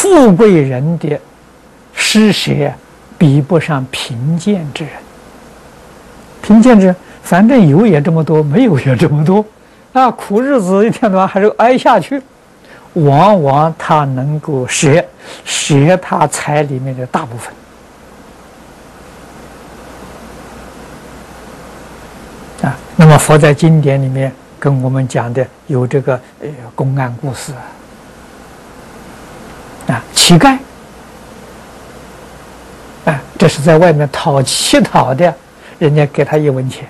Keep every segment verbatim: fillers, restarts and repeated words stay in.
富贵人的施舍比不上贫贱之人。贫贱之人，反正有也这么多，没有也这么多，啊，苦日子一天到晚还是挨下去。往往他能够舍舍他财里面的大部分。啊，那么佛在经典里面跟我们讲的有这个呃公案故事啊，乞丐，啊，这是在外面讨乞讨的，人家给他一文钱，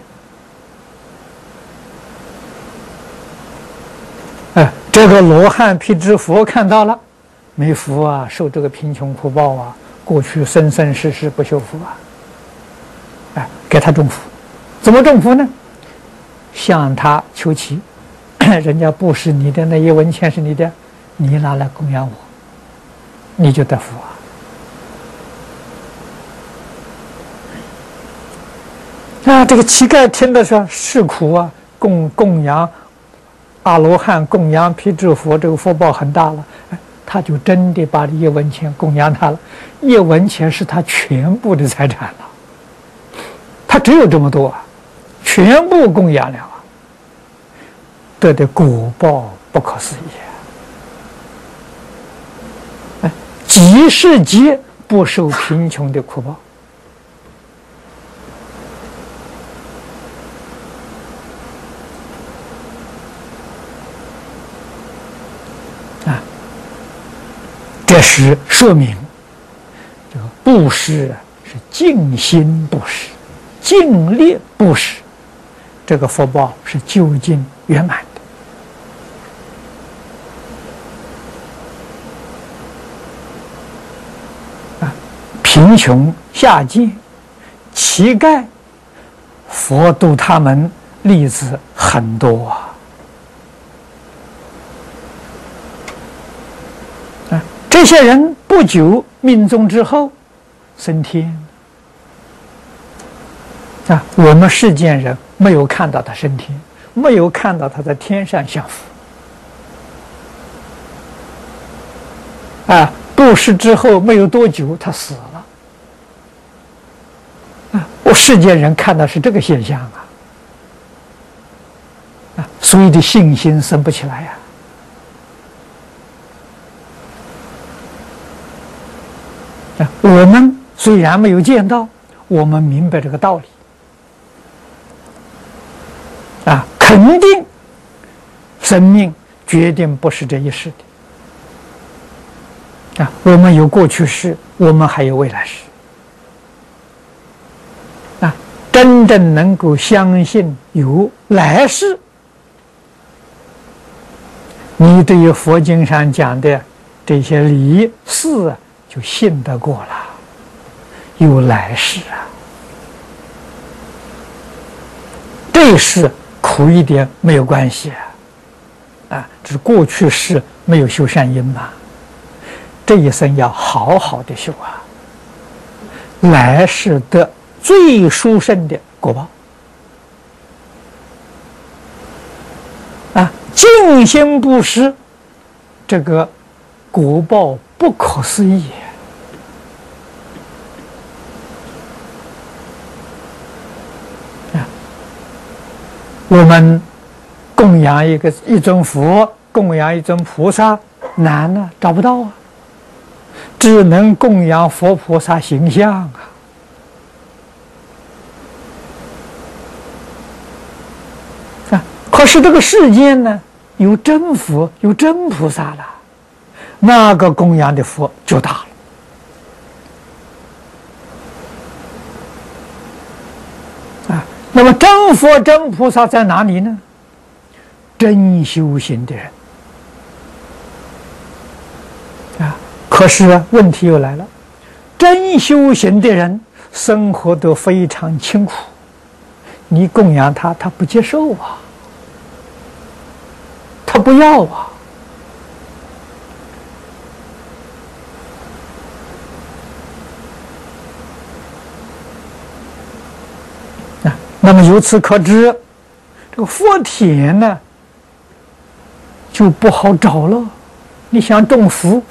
啊，这个罗汉辟支佛看到了，没福啊，受这个贫穷苦报啊，过去生生世世不修福啊，哎，给他种福，怎么种福呢？向他求乞，人家布施你的那一文钱是你的，你拿来供养我，你就得福啊。那这个乞丐听的说是苦啊，供供养阿罗汉，供养辟支佛，这个福报很大了，他就真的把一文钱供养他了，一文钱是他全部的财产了，他只有这么多啊。全部供养了啊，得的果报不可思议啊！几世劫不受贫穷的苦报啊！这是说明这个布施是尽心布施，尽力布施。这个福报是究竟圆满的啊！贫穷下贱、乞丐，佛度他们例子很多啊！啊，这些人不久命终之后升天啊！我们世间人没有看到他升天，没有看到他在天上享福啊！布施之后没有多久，他死了啊！我世间人看到是这个现象啊！啊，所以的信心生不起来呀！啊，我们虽然没有见到，我们明白这个道理。啊，肯定生命决定不是这一世的啊！我们有过去世，我们还有未来世啊！真正能够相信有来世，你对于佛经上讲的这些理事啊，就信得过了，有来世啊！这是。苦一点没有关系啊，啊，只是过去世没有修善因嘛。这一生要好好的修啊，来世得最殊胜的果报啊！尽心布施，这个果报不可思议。我们供养一个一尊佛，供养一尊菩萨难啊，找不到啊，只能供养佛菩萨形象啊。啊，可是这个世间呢，有真佛，有真菩萨了，那个供养的佛就大了。那么真佛真菩萨在哪里呢？真修行的人啊！可是问题又来了，真修行的人生活都非常清苦，你供养他，他不接受啊，他不要啊。那么由此可知，这个佛田呢就不好找了。你想种福，